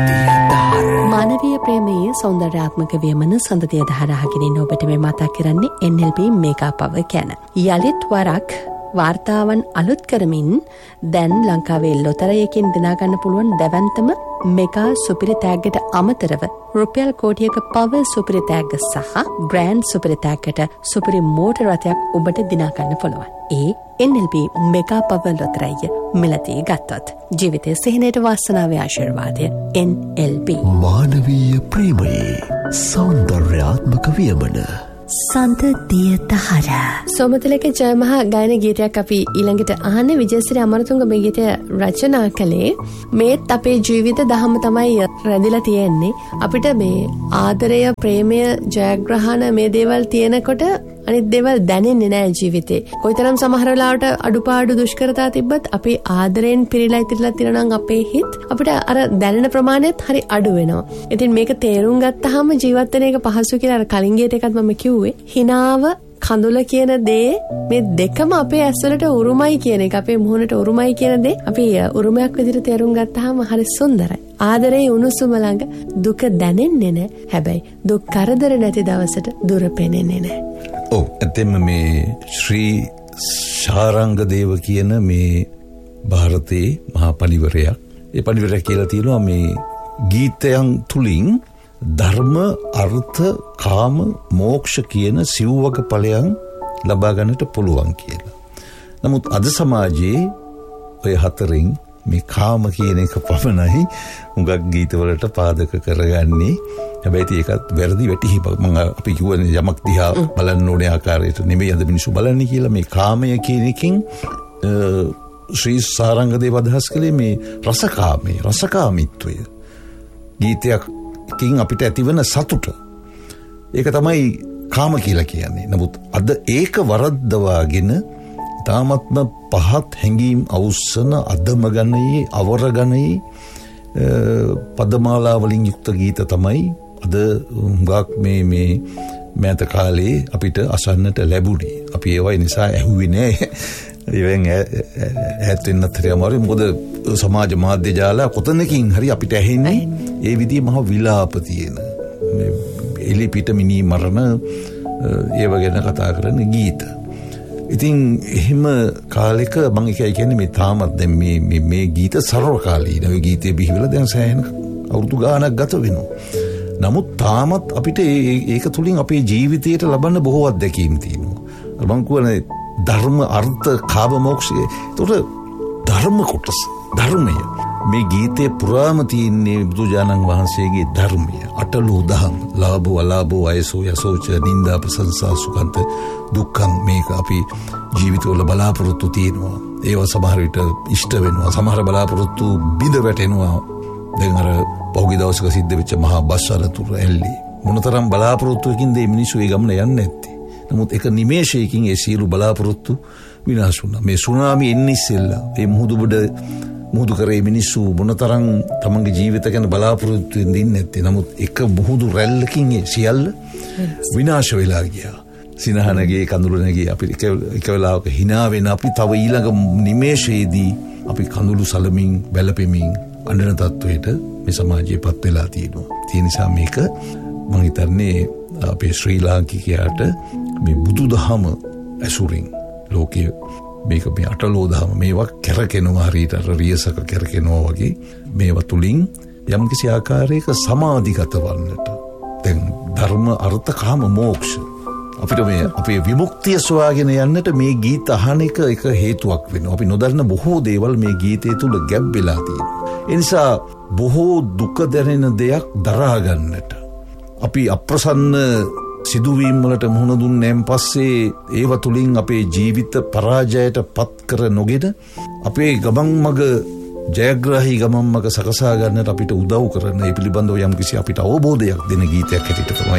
මානවීය ප්‍රේමයේ සෞන්දර්යාත්මක වියමන සඳතිය දහරාගෙන ඔබට මේ මතක් කරන්නේ NLP මේකා පවර් ගැන. යලිත් වරක් වාර්තාවන් අලුත් කරමින් දැන් ලංකාවේ ලොතරැයකින් දිනා ගන්න පුළුවන් දැවැන්තම මෙගා සුපිරි තෑග්ගට අමතරව රුපියල් කෝටියක පවර් සුපිරි තෑග්ග සහ ග්‍රෑන්ඩ් සුපිරි තෑග්ගට සුපිරි මෝටර් රථයක් ඔබට දිනා ගන්න පුළුවන්. ඒ NLP මෙගා පවර් ලොතරැය මිලදී ගත්තොත් ජීවිතයේ සිහිනයට වාසනාවේ ආශිර්වාදය NLP. මානවීය ප්‍රේමයේ සෞන්දර්යාත්මක වියමන සන්තතිය දහර. සෝමතිලක ජයමහා ගායන ගීතයක් අපි ඊළඟට අහන්නේ. විජයසිරි අමරතුංග මේ ගීතය රචනා කළේ. මේත් අපේ ජීවිත දහම තමයි රැඳිලා තියෙන්නේ. අපිට මේ ආදරය, ප්‍රේමය, ජයග්‍රහණ මේ දේවල් තියෙනකොට අනිත් දේවල් දැනෙන්නේ නැහැ ජීවිතේ. කොයිතරම් සමහර වෙලාවට අඩුපාඩු දුෂ්කරතා තිබ්බත් අපි ආදරයෙන් පිරීලා ඉතිරිලා තියෙනවා නම් අපේ හිත අපිට අර දැනෙන ප්‍රමාණයත් හරි අඩු වෙනවා. ඉතින් මේක තේරුම් ගත්තාම ජීවත් වෙන එක පහසු කියලා අර කලින් ගීත එකත් මම කිව්වේ. හිනාව, කඳුල කියන දේ මේ දෙකම අපේ ඇස්වලට උරුමයි කියන එක, අපේ මුහුණට උරුමයි කියන දේ අපි උරුමයක් විදිහට තේරුම් ගත්තාම හරි සුන්දරයි. ආදරේ උණුසුම ළඟ දුක දැනෙන්නේ නැහැ. හැබැයි දුක් කරදර නැති දවසට දුර පෙනෙන්නේ නැහැ. ඔව්, ඇත්තෙන්ම මේ ශ්‍රී ශාරංගදේව කියන මේ ಭಾರತයේ මහා පඬිවරයා, ඒ පඬිවරයා කියලා තියෙනවා මේ ගීතයන් තුලින් ධර්ම, අර්ථ, කාම, මෝක්ෂ කියන සිව්වක ඵලයන් ලබා ගන්නට පුළුවන් කියලා. නමුත් අද සමාජයේ ඔය හතරෙන් මේ කාම කියන එක පමණයි හුඟක් ගීතවලට පාදක කරගන්නේ. හැබැයි ඒකත් වැරදි වැටහිප. මම අපි කියවනේ යමක් දිහා බලන්න ඕනේ ආකාරයට නෙමෙයි අද මිනිස්සු බලන්නේ කියලා. මේ කාමය කියන එකෙන් ශ්‍රී සාරංගදේව අදහස් කළේ මේ රසකාමයේ, රසකාමීත්වය. ගීතයකින් අපිට ඇතිවන සතුට. ඒක තමයි කාම කියලා කියන්නේ. නමුත් අද ඒක වරද්දවාගෙන තාමත්ම පහත් හැඟීම් අවුස්සන, අදම ගණයේ, අවර ගණයේ පදමාලා වලින් යුක්ත ගීත තමයි අද හුඟක් මේ මෑත කාලේ අපිට අසන්නට ලැබුණේ. අපි ඒවයි නිසා ඇහුවේ නෑ. ඒවෙන් ඈත් වෙන්නත් හරි අමාරුයි. මොකද සමාජ මාධ්‍ය ජාලා කොතනකින් හරි අපිට ඇහෙන්නේ ඒ විදිහේ මහ විලාප තියෙන මේ එලි පිට මිනි මරණ ඒව ගැන කතා කරන ගීත. ඉතින් එහෙම කාලෙක මම කියන්නේ මේ තාමත් දැන් මේ ගීත සර්වකාලීන. ඔය ගීතේ බිහිවෙලා දැන් සෑහෙන අවුරුදු ගාණක් ගත වෙනවා. නමුත් තාමත් අපිට ඒක තුලින් අපේ ජීවිතයට ලබන්න බොහෝ අත්දැකීම් තියෙනවා. මම කියන්නේ ධර්ම, අර්ථ, කාම, මොක්ෂය. ඒතකොට ධර්ම කොටස, ධර්මය මේ ගීතේ පුරාම තියෙන්නේ බුදුජානන් වහන්සේගේ ධර්මය. අටලෝ දහම්, ලාභෝ අලාභෝ, අයසෝ යසෝච, නින්දා ප්‍රශංසා සුඛන්ත දුක්ඛං. මේක අපි ජීවිතවල බලාපොරොත්තු තියෙනවා. ඒවා සමහර විට ඉෂ්ට වෙනවා. සමහර බලාපොරොත්තු බිඳ වැටෙනවා. දැන් අර පහුගිය දවසක සිද්ධ වෙච්ච මහා බස් අනතුර ඇල්ලේ මොනතරම් බලාපොරොත්තුකින්ද මේ මිනිස්සු ඒ ගමන යන්නේ නැත්තේ. නමුත් එක නිමේෂයකින් ඒ සියලු බලාපොරොත්තු විනාශ වුණා. මේ සුනාමි එන්නේ ඉස්සෙල්ලා මුහුදු කරේ මිනිස්සු මොනතරම් තමන්ගේ ජීවිත ගැන බලාපොරොත්තු වෙන්නේ නැත්තේ. නමුත් එක මුහුදු රැල්ලකින් ඒ සියල්ල විනාශ වෙලා ගියා. සිනහනගේ කඳුළු නැගී අපි එක වෙලාවක hina වෙන අපි තව ඊළඟ නිමේෂයේදී අපි කඳුළු සලමින් බැලපෙමින් අඬන තත්වයට මේ සමාජයේපත් වෙලා තියෙනවා. ඒ නිසා මේක මම හිතන්නේ අපේ ශ්‍රී ලාංකිකයාට මේ බුදුදහම ඇසුරින් ලෝකයේ මේක මේ අටලෝ දහම මේවා කැරකෙනවා හරියට රියසක කැරකෙනවා වගේ මේවා තුලින් යම්කිසි ආකාරයක සමාධිගත වන්නට දැන් ධර්ම, අර්ථ, කාම, මෝක්ෂ අපිට මේ අපේ විමුක්තිය සොයාගෙන යන්නට මේ ගීත අහන එක හේතුවක් වෙනවා. අපි නොදන්න බොහෝ දේවල් මේ ගීතය තුල ගැබ් වෙලා තියෙනවා. ඒ නිසා බොහෝ දුක දැනෙන දෙයක් දරා ගන්නට අපි අප්‍රසන්න සිදුවීම් වලට මුහුණ දුන්නේන් පස්සේ ඒව තුලින් අපේ ජීවිත පරාජයට පත් කර නොගෙන අපේ ගමන් මඟ ජයග්‍රාහී ගමන් මඟ සකසා ගන්නට අපිට උදව් කරන ඒ පිළිබඳව යම්කිසි අපිට අවබෝධයක් දෙන ගීතයක් හැටියට තමයි